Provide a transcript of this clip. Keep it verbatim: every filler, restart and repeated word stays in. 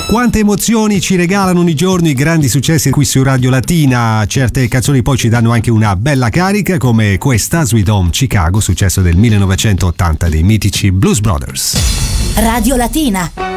Quante emozioni ci regalano ogni giorno i grandi successi qui su Radio Latina. Certe canzoni poi ci danno anche una bella carica, come questa, Sweet Home Chicago, successo del millenovecentottanta dei mitici Blues Brothers. Radio Latina.